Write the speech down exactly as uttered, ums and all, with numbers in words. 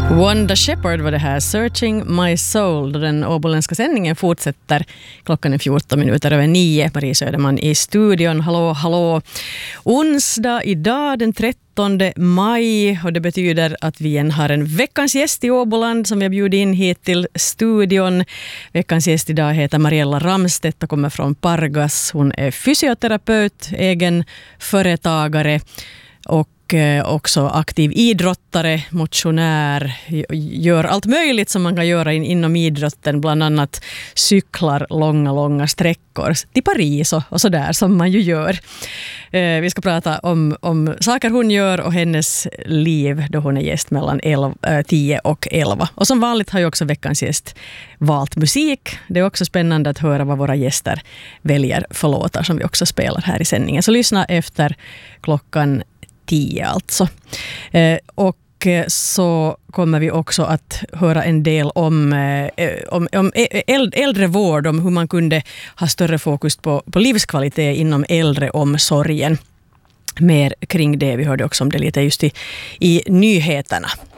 Wanda Shepherd var det här, Searching My Soul, då den åboländska sändningen fortsätter. Klockan är fjorton minuter över nio. Marie Söderman i studion. Hallå, hallå. Onsdag idag den trettonde maj, och det betyder att vi igen har en veckans gäst i Åboland som vi har bjudit in hit till studion. Veckans gäst idag heter Mariella Ramstedt och kommer från Pargas. Hon är fysioterapeut, egen företagare och också aktiv idrottare, motionär, gör allt möjligt som man kan göra in, inom idrotten, bland annat cyklar långa, långa sträckor till Paris och, och sådär som man ju gör. Eh, vi ska prata om, om saker hon gör och hennes liv då hon är gäst mellan tio och elva. Och som vanligt har ju också veckans gäst valt musik. Det är också spännande att höra vad våra gäster väljer för låtar som vi också spelar här i sändningen. Så lyssna efter klockan tio alltså. Eh, och så kommer vi också att höra en del om, eh, om, om äldrevård, om hur man kunde ha större fokus på, på livskvalitet inom äldreomsorgen. Mer kring det. Vi hörde också om det lite just i, i nyheterna.